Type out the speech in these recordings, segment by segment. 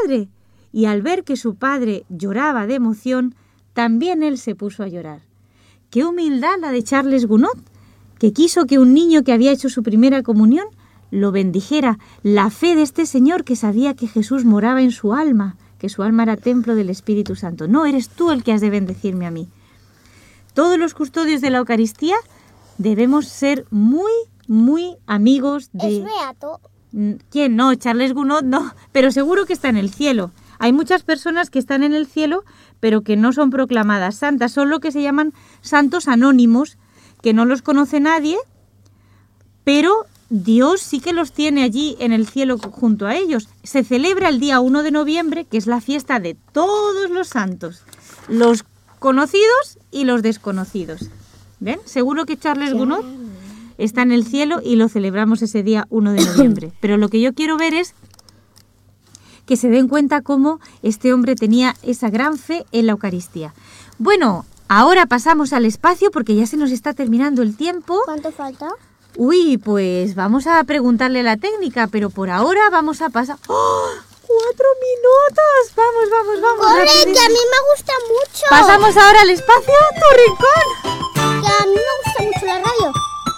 padre. Y al ver que su padre lloraba de emoción, también él se puso a llorar. ¡Qué humildad la de Charles Gounod! Que quiso que un niño que había hecho su primera comunión lo bendijera. La fe de este señor que sabía que Jesús moraba en su alma, que su alma era templo del Espíritu Santo. No, eres tú el que has de bendecirme a mí. Todos los custodios de la Eucaristía debemos ser muy, muy amigos de... ¿Es beato? ¿Quién? No, Charles Gounod no, pero seguro que está en el cielo. Hay muchas personas que están en el cielo, pero que no son proclamadas santas. Son lo que se llaman santos anónimos, que no los conoce nadie, pero Dios sí que los tiene allí en el cielo junto a ellos. Se celebra el día 1 de noviembre, que es la fiesta de todos los santos, los conocidos y los desconocidos. ¿Ven? Seguro que Charles Gounod está en el cielo y lo celebramos ese día 1 de noviembre. Pero lo que yo quiero ver es que se den cuenta cómo este hombre tenía esa gran fe en la Eucaristía. Bueno, ahora pasamos al espacio porque ya se nos está terminando el tiempo. ¿Cuánto falta? Uy, pues vamos a preguntarle la técnica, pero por ahora vamos a pasar... ¡Oh! 4 minutos. Vamos. ¡Corre, rapidito. que a mí me gusta mucho! Pasamos ahora al espacio, tu rincón. Que a mí me gusta mucho la radio.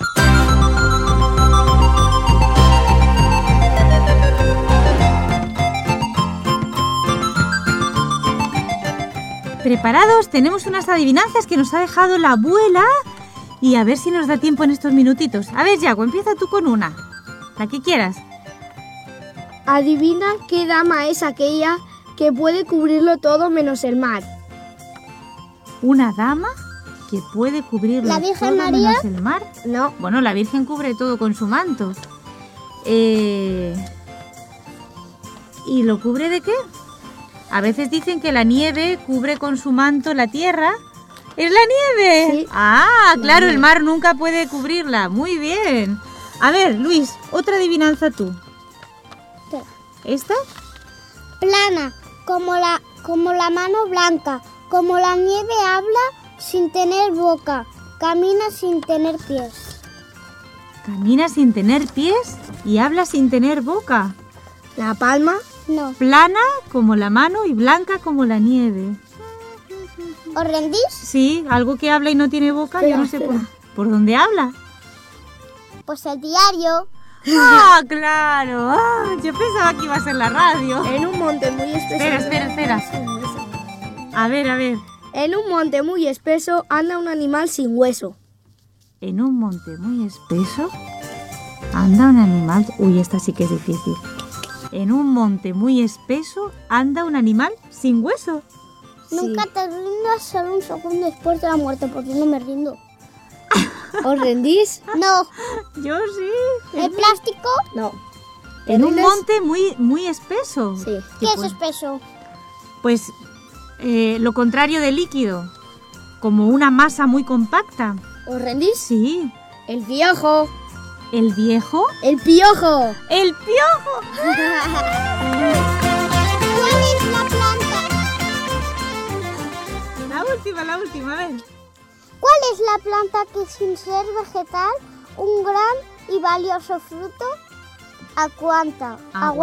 ¿Preparados? Tenemos unas adivinanzas que nos ha dejado la abuela y a ver si nos da tiempo en estos minutitos. A ver, Yago, empieza tú con una, la que quieras. Adivina qué dama es aquella que puede cubrirlo todo menos el mar. ¿Una dama que puede cubrirlo ¿La Virgen todo María? menos el mar? No. Bueno, la Virgen cubre todo con su manto. ¿Y lo cubre de qué? A veces dicen que la nieve cubre con su manto la tierra. ¿Es la nieve? Sí. Ah, claro, nieve. el mar nunca puede cubrirla. Muy bien. A ver, Luis, otra adivinanza tú. Espera. ¿Esta? Plana, como la mano blanca, como la nieve habla sin tener boca, camina sin tener pies. Camina sin tener pies y habla sin tener boca. La palma. No. Plana como la mano y blanca como la nieve. ¿Os rendís? Sí, algo que habla y no tiene boca, yo no sé Espera. por dónde habla. Pues el diario. ¡Ah, claro! Ah, yo pensaba que iba a ser la radio. En un monte muy espeso. Espera. A ver. En un monte muy espeso anda un animal sin hueso. En un monte muy espeso anda un animal... Uy, esta sí que es difícil. En un monte muy espeso anda un animal sin hueso. Sí. Nunca te rindas solo un segundo después de la muerte, porque no me rindo. ¿Os rendís? No. Yo sí. ¿El plástico? No. En un ¿Rindes? monte muy espeso. Sí. ¿Qué es espeso? Pues lo contrario de líquido. Como una masa muy compacta. ¿Os rendís? Sí. El piojo. ¿El viejo? El piojo. ¡El piojo! ¿Cuál es la planta? La última, a ver. ¿Cuál es la planta que sin ser vegetal, un gran y valioso fruto, aguanta?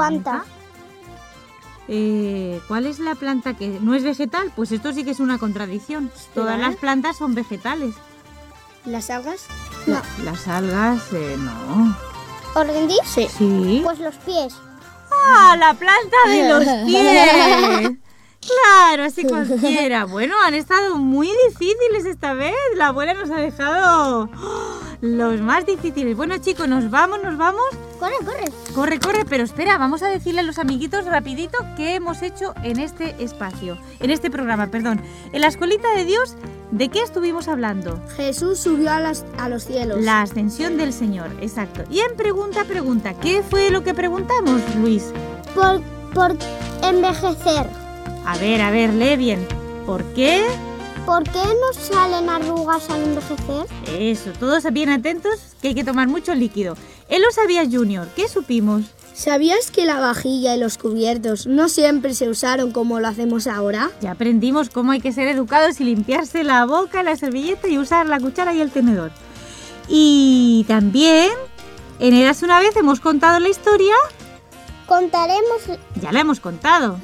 ¿Cuál es la planta que no es vegetal? Pues esto sí que es una contradicción. Todas las plantas son vegetales. ¿Las algas? No. Las algas, no. ¿Os rendís? Sí. Sí. Pues los pies. ¡Ah, la planta de los pies! Claro, así cualquiera. Bueno, han estado muy difíciles esta vez. La abuela nos ha dejado los más difíciles. Bueno, chicos, nos vamos. Corre. Corre, pero espera, vamos a decirle a los amiguitos rapidito qué hemos hecho en este espacio, en este programa, perdón. En la Escuelita de Dios, ¿de qué estuvimos hablando? Jesús subió a los cielos. La ascensión del Señor, exacto. Y en pregunta, ¿qué fue lo que preguntamos, Luis? Por envejecer. A ver, lee bien. ¿Por qué? ¿Por qué nos salen arrugas al envejecer? Eso, todos bien atentos, que hay que tomar mucho líquido. Él lo sabía, Junior. ¿Qué supimos? ¿Sabías que la vajilla y los cubiertos no siempre se usaron como lo hacemos ahora? Ya aprendimos cómo hay que ser educados y limpiarse la boca, la servilleta y usar la cuchara y el tenedor. Y también, en Érase una vez hemos contado la historia. Contaremos Ya la hemos contado.